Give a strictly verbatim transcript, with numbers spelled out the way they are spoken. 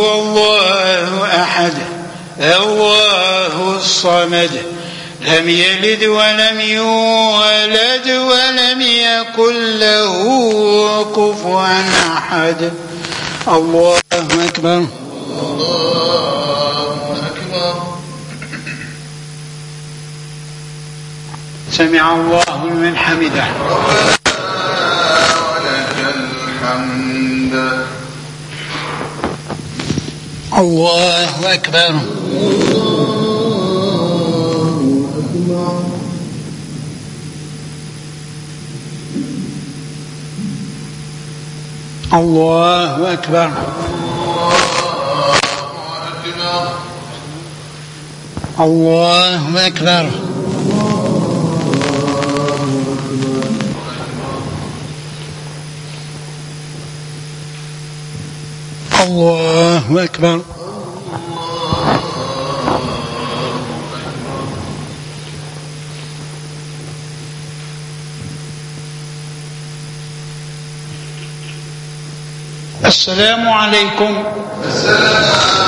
هو الله أحد الله الصمد لم يلد ولم يولد ولم يكن له كفوا أحد. الله أكبر. الله أكبر. سمع الله لمن حمده. ولك الحمد. الله أكبر. الله أكبر. الله أكبر. الله أكبر. السلام عليكم. السلام